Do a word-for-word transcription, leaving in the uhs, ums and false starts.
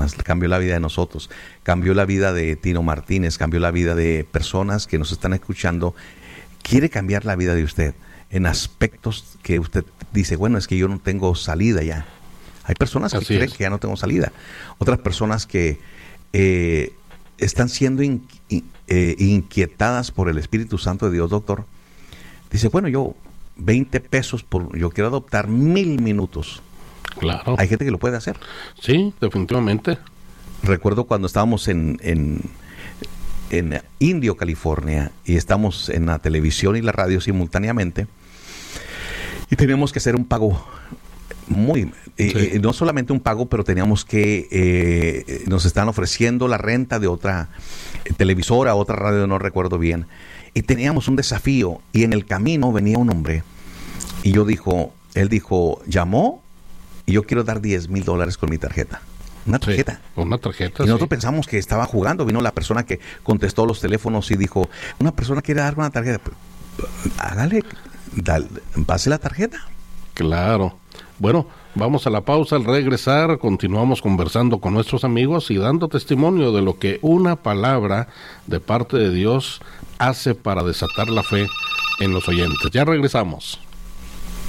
cambió la vida de nosotros, cambió la vida de Tino Martínez, cambió la vida de personas que nos están escuchando. Quiere cambiar la vida de usted en aspectos que usted dice, bueno, es que yo no tengo salida ya. Hay personas que Así creen es. que ya no tengo salida. Otras personas que eh, están siendo in, in, eh, inquietadas por el Espíritu Santo de Dios, doctor. Dice, bueno, yo veinte pesos, por, yo quiero adoptar mil minutos. Claro. Hay gente que lo puede hacer. Sí, definitivamente. Recuerdo cuando estábamos en, en, en Indio, California, y estamos en la televisión y la radio simultáneamente, y teníamos que hacer un pago muy, eh, Sí. eh, no solamente un pago, pero teníamos que, eh, nos están ofreciendo la renta de otra eh, televisora, otra radio, no recuerdo bien, y teníamos un desafío, y en el camino venía un hombre, y yo dijo, él dijo, llamó, y yo quiero dar diez mil dólares con mi tarjeta. Una tarjeta. Sí, una tarjeta. Y nosotros sí. pensamos que estaba jugando. Vino la persona que contestó los teléfonos y dijo, una persona quiere dar una tarjeta. Hágale, dale, pase la tarjeta. Claro. Bueno, vamos a la pausa. Al regresar, continuamos conversando con nuestros amigos y dando testimonio de lo que una palabra de parte de Dios hace para desatar la fe en los oyentes. Ya regresamos.